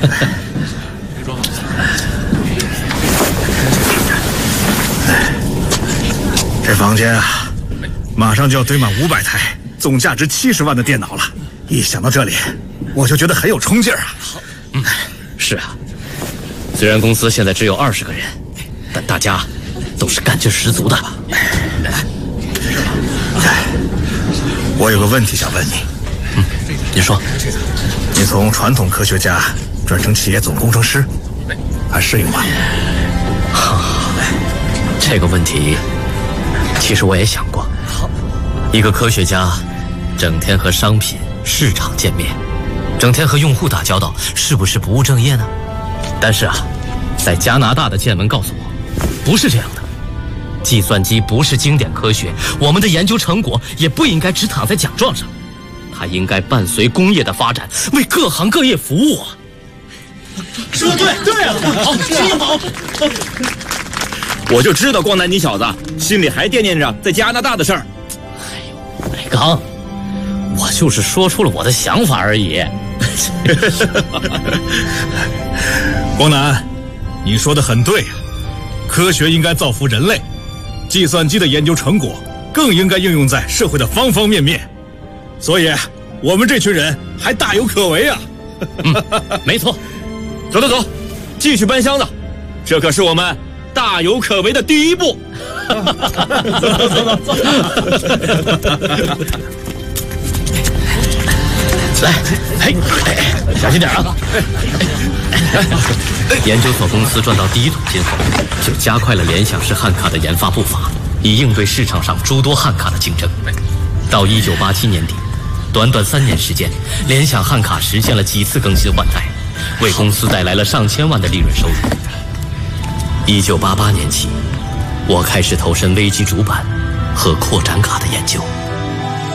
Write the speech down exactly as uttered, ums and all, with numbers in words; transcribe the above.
这房间啊，马上就要堆满五百台总价值七十万的电脑了。一想到这里，我就觉得很有冲劲儿啊。 嗯，是啊。虽然公司现在只有二十个人，但大家都是干劲十足的。 我有个问题想问你。 嗯，你说。 你从传统科学家转成企业总工程师，还适应吗？ 这个问题，其实我也想过。一个科学家，整天和商品市场见面，整天和用户打交道，是不是不务正业呢？但是啊，在加拿大的见闻告诉我，不是这样的。计算机不是经典科学，我们的研究成果也不应该只躺在奖状上，它应该伴随工业的发展，为各行各业服务啊！ 说的对，对啊，好，说得好。 我就知道光南你小子心里还惦念着在加拿大的事儿。 哎呦，伟刚，我就是说出了我的想法而已。 光南，你说的很对啊，科学应该造福人类，计算机的研究成果更应该应用在社会的方方面面，所以我们这群人还大有可为啊。 嗯，没错。 走走走，继续搬箱子，这可是我们大有可为的第一步。 走走走走。来，嘿，小心点啊！研究所公司赚到第一桶金后，就加快了联想式汉卡的研发步伐，以应对市场上诸多汉卡的竞争。到一九八七年底，短短三年时间，联想汉卡实现了几次更新换代，为公司带来了上千万的利润收入。一九八八年起，我开始投身微机主板和扩展卡的研究。